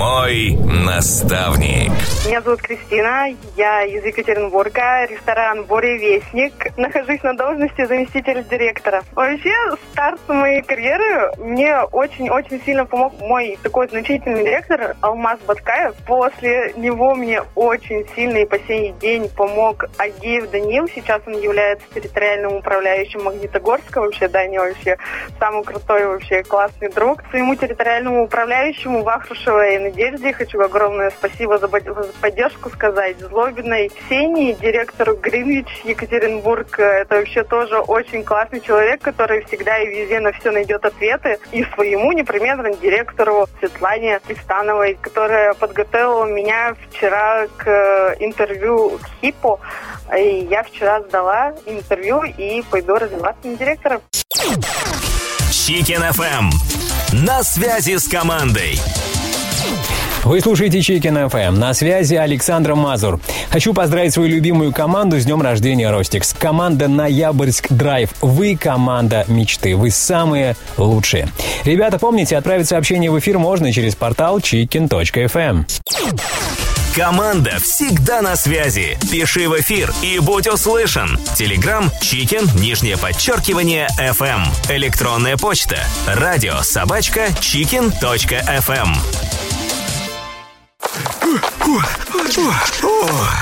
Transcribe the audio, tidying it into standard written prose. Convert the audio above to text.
Мой наставник. Меня зовут Кристина, я из Екатеринбурга, ресторан «Буревестник». Нахожусь на должности заместителя директора. Вообще, старт моей карьеры мне очень-очень сильно помог мой такой значительный директор Алмаз Баткаев. После него мне очень сильно и по сей день помог Агеев Данил. Сейчас он является территориальным управляющим Магнитогорска. Вообще, Даня вообще самый крутой, вообще классный друг. Своему территориальному управляющему Вахрушевой Надежде хочу огромное спасибо за поддержку сказать. Злобиной Ксении, директору Гринвич Екатеринбург. Это вообще тоже очень классный человек, который всегда и везде на все найдет ответы. И своему непременно директору Светлане Кистановой, которая подготовила меня вчера к интервью к ХИПу. И я вчера сдала интервью и пойду развиваться на директора. Chicken FM. На связи с командой. Вы слушаете Chicken FM. На связи Александр Мазур. Хочу поздравить свою любимую команду с днем рождения, Ростикс. Команда Ноябрьск Драйв. Вы команда мечты. Вы самые лучшие. Ребята, помните, отправить сообщение в эфир можно через портал chicken.fm. Команда всегда на связи. Пиши в эфир и будь услышан. Телеграм Chicken, _FM. Электронная почта. radio@chicken.fm.